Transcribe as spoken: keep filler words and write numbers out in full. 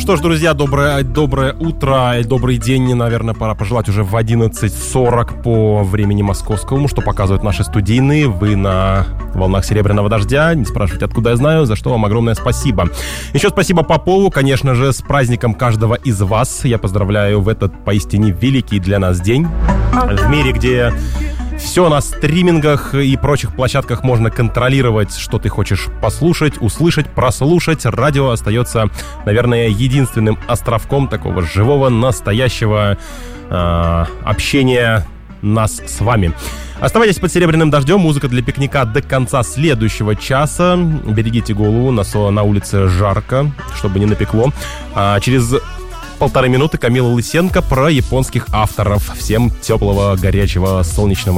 что ж, друзья, доброе, доброе утро, добрый день, наверное, пора пожелать уже в одиннадцать сорок по времени московскому, что показывают наши студийные. Вы на волнах Серебряного дождя. Не спрашивайте, откуда я знаю, за что вам огромное спасибо. Еще спасибо Попову, конечно же, с праздником каждого из вас. Я поздравляю в этот поистине великий для нас день. В мире, где все на стримингах и прочих площадках можно контролировать, что ты хочешь послушать, услышать, прослушать. Радио остается, наверное, единственным островком такого живого, настоящего э, общения нас с вами. Оставайтесь под Серебряным дождем. Музыка для пикника до конца следующего часа. Берегите голову, на, на улице жарко, чтобы не напекло. А через полторы минуты Камила Лысенко про японских авторов. Всем теплого, горячего, солнечного